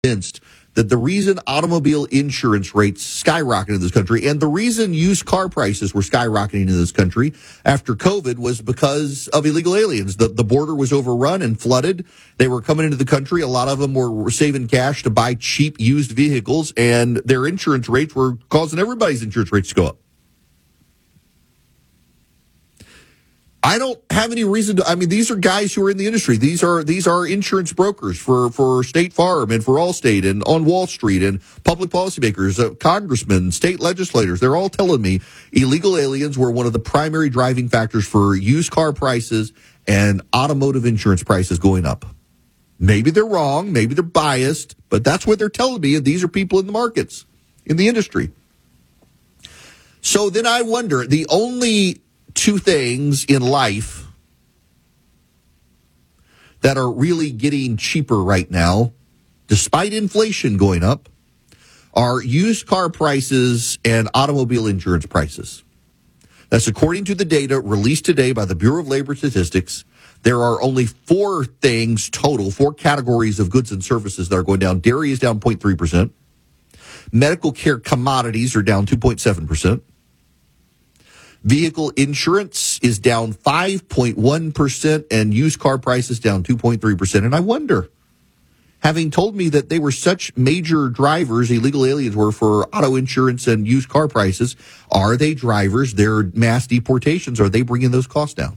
convinced that the reason automobile insurance rates skyrocketed in this country and the reason used car prices were skyrocketing in this country after COVID was because of illegal aliens. The border was overrun and flooded. They were coming into the country. A lot of them were saving cash to buy cheap used vehicles, and their insurance rates were causing everybody's insurance rates to go up. I don't have any reason to. I mean, these are guys who are in the industry. These are insurance brokers for State Farm and for Allstate and on Wall Street and public policymakers, congressmen, state legislators. They're all telling me illegal aliens were one of the primary driving factors for used car prices and automotive insurance prices going up. Maybe they're wrong. Maybe they're biased, but that's what they're telling me. And these are people in the markets, in the industry. So then I wonder, the only two things in life that are really getting cheaper right now, despite inflation going up, are used car prices and automobile insurance prices. That's according to the data released today by the Bureau of Labor Statistics. There are only four things total, four categories of goods and services that are going down. Dairy is down 0.3%. Medical care commodities are down 2.7%. Vehicle insurance is down 5.1%, and used car prices down 2.3%. And I wonder, having told me that they were such major drivers, illegal aliens were, for auto insurance and used car prices, are they drivers? Their mass deportations, are they bringing those costs down?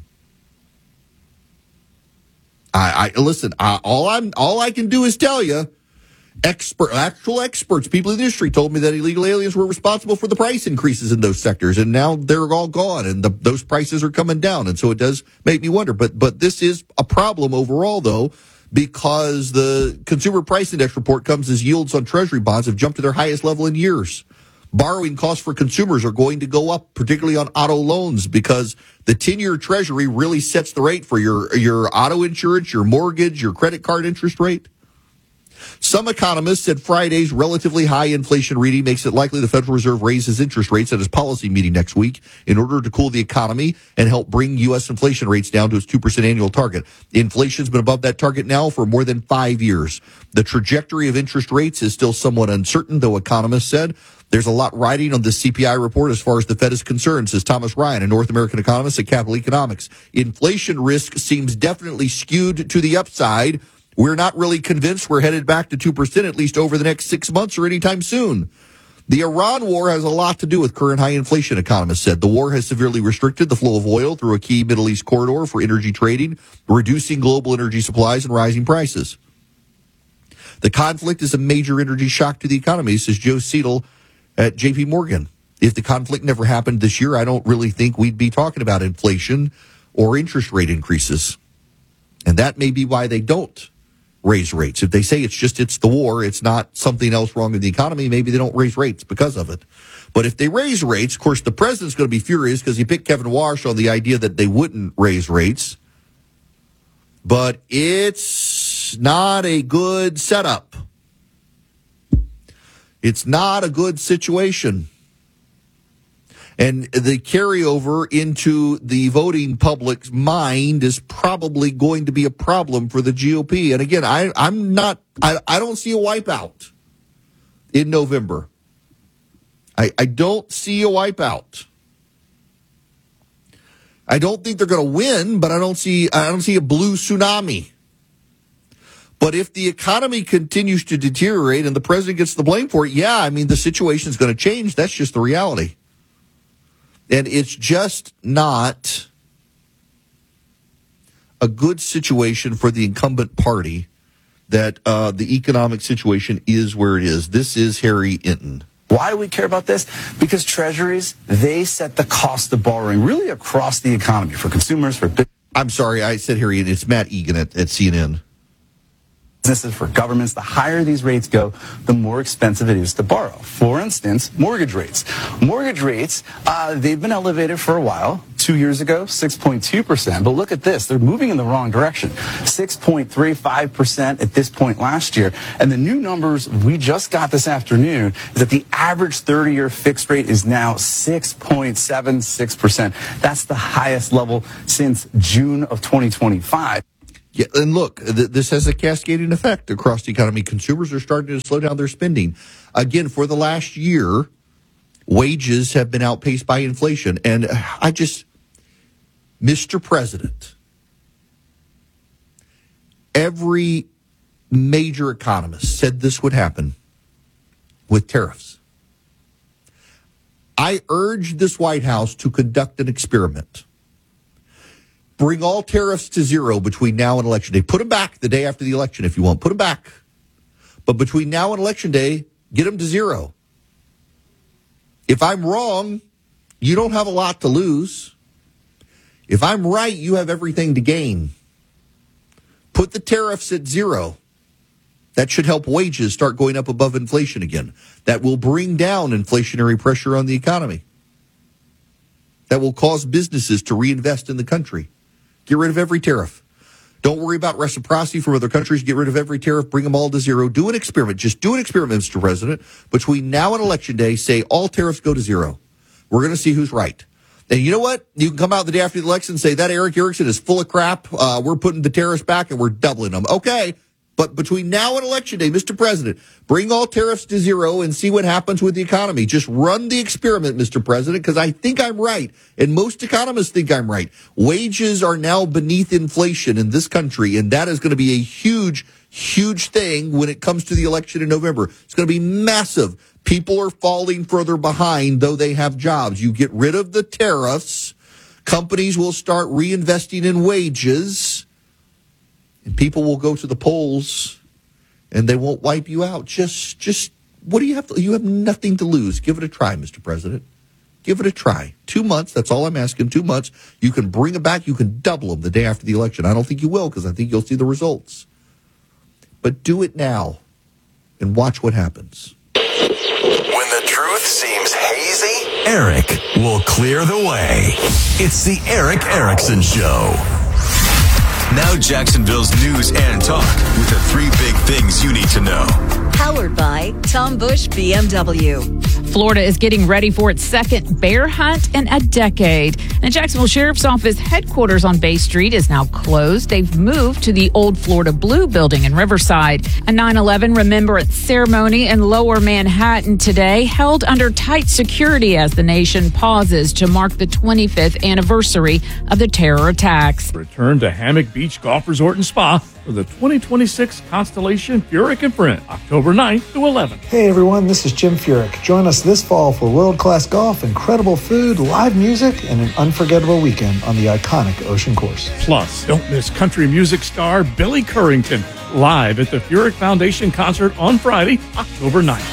Listen. All I can do is tell you. Actual experts, people in the industry told me that illegal aliens were responsible for the price increases in those sectors, and now they're all gone, and those prices are coming down, and so it does make me wonder. But this is a problem overall, though, because the Consumer Price Index report comes as yields on Treasury bonds have jumped to their highest level in years. Borrowing costs for consumers are going to go up, particularly on auto loans, because the 10-year Treasury really sets the rate for your auto insurance, your mortgage, your credit card interest rate. Some economists said Friday's relatively high inflation reading makes it likely the Federal Reserve raises interest rates at its policy meeting next week in order to cool the economy and help bring U.S. inflation rates down to its 2% annual target. Inflation's been above that target now for more than 5 years. The trajectory of interest rates is still somewhat uncertain, though economists said there's a lot riding on the CPI report as far as the Fed is concerned, says Thomas Ryan, a North American economist at Capital Economics. Inflation risk seems definitely skewed to the upside. We're not really convinced we're headed back to 2%, at least over the next 6 months or anytime soon. The Iran war has a lot to do with current high inflation, economists said. The war has severely restricted the flow of oil through a key Middle East corridor for energy trading, reducing global energy supplies and rising prices. The conflict is a major energy shock to the economy, says Joe Seidel at J.P. Morgan. If the conflict never happened this year, I don't really think we'd be talking about inflation or interest rate increases. And that may be why they don't raise rates. If they say it's the war, it's not something else wrong in the economy, maybe they don't raise rates because of it. But if they raise rates, of course, the president's going to be furious because he picked Kevin Walsh on the idea that they wouldn't raise rates. But it's not a good setup. It's not a good situation. And the carryover into the voting public's mind is probably going to be a problem for the GOP. And again, I don't see a wipeout in November. I don't see a wipeout. I don't think they're going to win, but I don't see a blue tsunami. But if the economy continues to deteriorate and the president gets the blame for it, yeah, I mean, the situation is going to change. That's just the reality. And it's just not a good situation for the incumbent party that the economic situation is where it is. This is Harry Inton. Why do we care about this? Because treasuries, they set the cost of borrowing really across the economy for consumers, for businesses. I'm sorry, I said Harry Inton. It's Matt Egan at CNN. Businesses, for governments. The higher these rates go, the more expensive it is to borrow. For instance, mortgage rates. Mortgage rates, they've been elevated for a while. 2 years ago, 6.2%. But look at this. They're moving in the wrong direction. 6.35% at this point last year. And the new numbers we just got this afternoon is that the average 30-year fixed rate is now 6.76%. That's the highest level since June of 2025. Yeah, and look, this has a cascading effect across the economy. Consumers are starting to slow down their spending. Again, for the last year, wages have been outpaced by inflation. And Mr. President, every major economist said this would happen with tariffs. I urge this White House to conduct an experiment. Bring all tariffs to zero between now and Election Day. Put them back the day after the election if you want. Put them back. But between now and Election Day, get them to zero. If I'm wrong, you don't have a lot to lose. If I'm right, you have everything to gain. Put the tariffs at zero. That should help wages start going up above inflation again. That will bring down inflationary pressure on the economy. That will cause businesses to reinvest in the country. Get rid of every tariff. Don't worry about reciprocity from other countries. Get rid of every tariff. Bring them all to zero. Do an experiment. Just do an experiment, Mr. President. Between now and Election Day, say all tariffs go to zero. We're going to see who's right. And you know what? You can come out the day after the election and say, that Eric Erickson is full of crap. We're putting the tariffs back and we're doubling them. Okay. But between now and Election Day, Mr. President, bring all tariffs to zero and see what happens with the economy. Just run the experiment, Mr. President, because I think I'm right. And most economists think I'm right. Wages are now beneath inflation in this country, and that is going to be a huge, huge thing when it comes to the election in November. It's going to be massive. People are falling further behind, though they have jobs. You get rid of the tariffs, companies will start reinvesting in wages, and people will go to the polls, and they won't wipe you out. Just what do you have? You have nothing to lose. Give it a try, Mr. President. Give it a try. 2 months, that's all I'm asking, 2 months. You can bring them back. You can double them the day after the election. I don't think you will, because I think you'll see the results. But do it now and watch what happens. When the truth seems hazy, Eric will clear the way. It's the Eric Erickson Show. Now Jacksonville's news and talk with the 3 big things you need to know. Powered by Tom Bush BMW. Florida is getting ready for its second bear hunt in a decade. The Jacksonville Sheriff's Office headquarters on Bay Street is now closed. They've moved to the old Florida Blue building in Riverside. A 9/11 remembrance ceremony in Lower Manhattan today held under tight security as the nation pauses to mark the 25th anniversary of the terror attacks. Return to Hammock Beach Golf Resort and Spa for the 2026 Constellation Furyk and Friend, October 9th to 11th. Hey everyone, this is Jim Furyk. Join us this fall for world-class golf, incredible food, live music, and an unforgettable weekend on the iconic Ocean Course. Plus, don't miss country music star Billy Currington live at the Furyk Foundation concert on Friday, October 9th.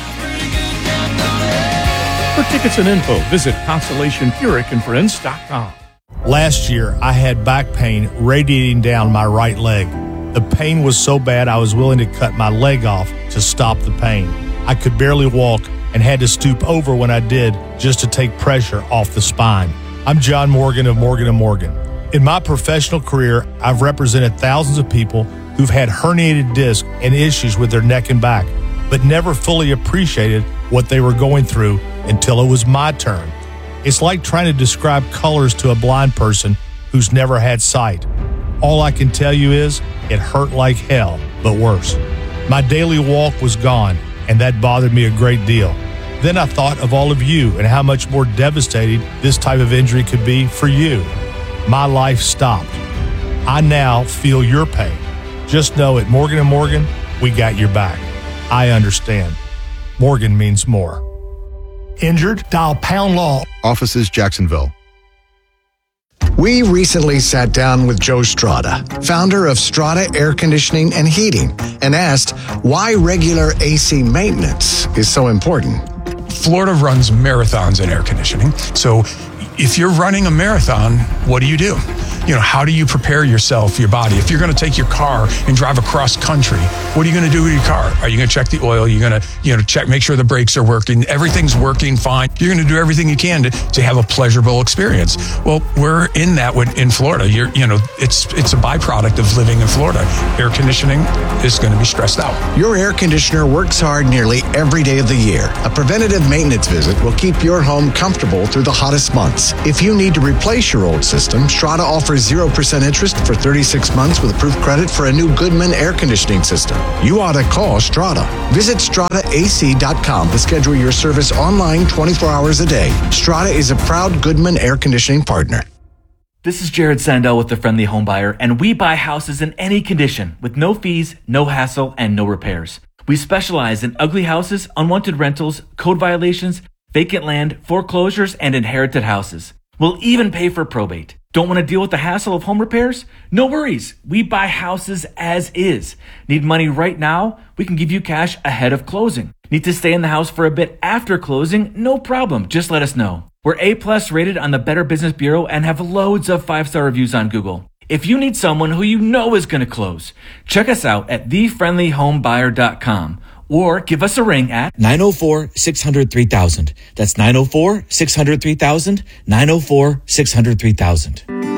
For tickets and info, visit ConstellationFurykandFriends.com. Last year, I had back pain radiating down my right leg. The pain was so bad I was willing to cut my leg off to stop the pain. I could barely walk and had to stoop over when I did just to take pressure off the spine. I'm John Morgan of Morgan & Morgan. In my professional career, I've represented thousands of people who've had herniated discs and issues with their neck and back, but never fully appreciated what they were going through until it was my turn. It's like trying to describe colors to a blind person who's never had sight. All I can tell you is it hurt like hell, but worse. My daily walk was gone, and that bothered me a great deal. Then I thought of all of you and how much more devastating this type of injury could be for you. My life stopped. I now feel your pain. Just know at Morgan & Morgan, we got your back. I understand. Morgan means more. Injured? Dial Pound Law. Offices, Jacksonville. We recently sat down with Joe Strada, founder of Strada Air Conditioning and Heating, and asked why regular AC maintenance is so important. Florida runs marathons in air conditioning. So if you're running a marathon, what do? How do you prepare yourself, your body? If you're going to take your car and drive across country, what are you going to do with your car? Are you going to check the oil? You're going to check, make sure the brakes are working. Everything's working fine. You're going to do everything you can to have a pleasurable experience. Well, we're in that in Florida. It's a byproduct of living in Florida. Air conditioning is going to be stressed out. Your air conditioner works hard nearly every day of the year. A preventative maintenance visit will keep your home comfortable through the hottest months. If you need to replace your old system, Strada offers offer 0% interest for 36 months with approved credit for a new Goodman air conditioning system. You ought to call Strata. Visit StrataAC.com to schedule your service online 24 hours a day. Strata is a proud Goodman air conditioning partner. This is Jared Sandell with The Friendly Home Buyer, and we buy houses in any condition with no fees, no hassle, and no repairs. We specialize in ugly houses, unwanted rentals, code violations, vacant land, foreclosures, and inherited houses. We'll even pay for probate. Don't want to deal with the hassle of home repairs? No worries. We buy houses as is. Need money right now? We can give you cash ahead of closing. Need to stay in the house for a bit after closing? No problem. Just let us know. We're A+ rated on the Better Business Bureau and have loads of 5-star reviews on Google. If you need someone who you know is going to close, check us out at thefriendlyhomebuyer.com or give us a ring at 904-600-3000. That's 904-600-3000, 904-600-3000.